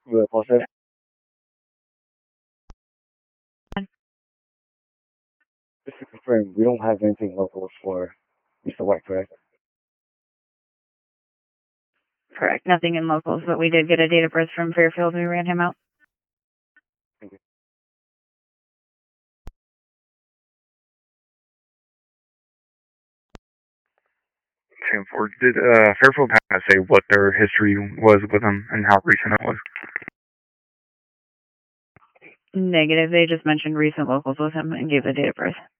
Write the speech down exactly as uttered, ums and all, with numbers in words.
Will Fawcett. Just to confirm, we don't have anything local for Mister White, correct? Correct. Nothing in locals, but we did get a date of birth from Fairfield. We ran him out. Thank you. ten four. Did uh, Fairfield kind of say what their history was with him and how recent it was? Negative. They just mentioned recent locals with him and gave the date of birth.